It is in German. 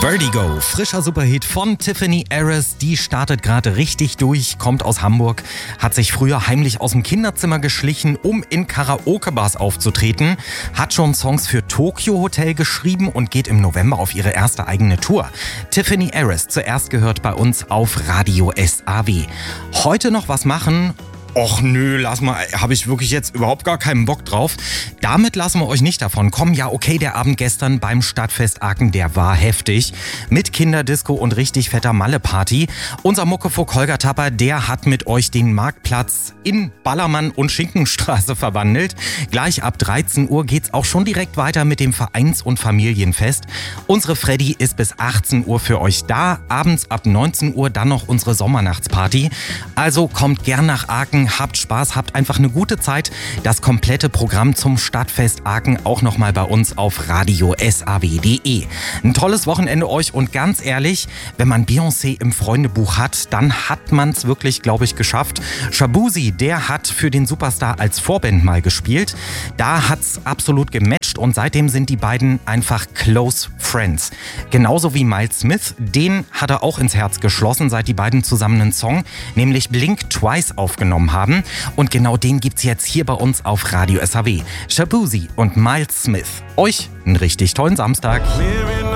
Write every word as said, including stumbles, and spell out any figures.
Vertigo, frischer Superhit von Tiffany Harris, die startet gerade richtig durch, kommt aus Hamburg, hat sich früher heimlich aus dem Kinderzimmer geschlichen, um in Karaoke-Bars aufzutreten, hat schon Songs für Tokyo Hotel geschrieben und geht im November auf ihre erste eigene Tour. Tiffany Harris, zuerst gehört bei uns auf Radio S A W. Heute noch was machen? Och nö, lass mal, habe ich wirklich jetzt überhaupt gar keinen Bock drauf. Damit lassen wir euch nicht davon kommen. Ja, okay, der Abend gestern beim Stadtfest Aachen, der war heftig. Mit Kinderdisco und richtig fetter Malle-Party. Unser Muckefuck Holger Tapper, der hat mit euch den Marktplatz in Ballermann und Schinkenstraße verwandelt. Gleich ab dreizehn Uhr geht's auch schon direkt weiter mit dem Vereins- und Familienfest. Unsere Freddy ist bis achtzehn Uhr für euch da. Abends ab neunzehn Uhr dann noch unsere Sommernachtsparty. Also kommt gern nach Aachen. Habt Spaß, habt einfach eine gute Zeit. Das komplette Programm zum Stadtfest Aachen auch nochmal bei uns auf radio s a w punkt d e. Ein tolles Wochenende euch und ganz ehrlich, wenn man Beyoncé im Freundebuch hat, dann hat man es wirklich, glaube ich, geschafft. Shaboozey, der hat für den Superstar als Vorband mal gespielt. Da hat's absolut gematcht und seitdem sind die beiden einfach close friends. Genauso wie Miles Smith, den hat er auch ins Herz geschlossen, seit die beiden zusammen einen Song, nämlich Blink Twice, aufgenommen haben. Und genau den gibt's jetzt hier bei uns auf Radio S A W. Shaboozey und Miles Smith. Euch einen richtig tollen Samstag.